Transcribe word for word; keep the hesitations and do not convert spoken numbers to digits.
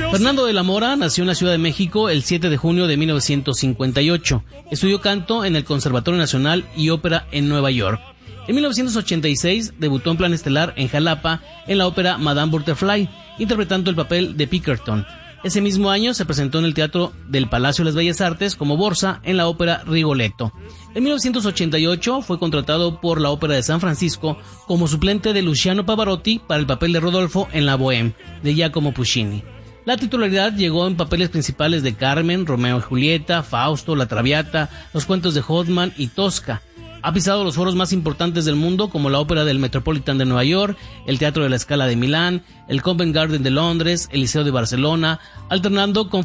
Fernando de la Mora nació en la Ciudad de México el siete de junio de mil novecientos cincuenta y ocho. Estudió canto en el Conservatorio Nacional y ópera en Nueva York. En mil novecientos ochenta y seis debutó en plan estelar en Jalapa en la ópera Madame Butterfly, interpretando el papel de Pinkerton. Ese mismo año se presentó en el Teatro del Palacio de las Bellas Artes como Borsa en la ópera Rigoletto. En mil novecientos ochenta y ocho fue contratado por la Ópera de San Francisco como suplente de Luciano Pavarotti para el papel de Rodolfo en La Bohème de Giacomo Puccini. La titularidad llegó en papeles principales de Carmen, Romeo y Julieta, Fausto, La Traviata, Los cuentos de Hoffmann y Tosca. Ha pisado los foros más importantes del mundo como la Ópera del Metropolitan de Nueva York, el Teatro de la Scala de Milán, el Covent Garden de Londres, el Liceo de Barcelona, alternando con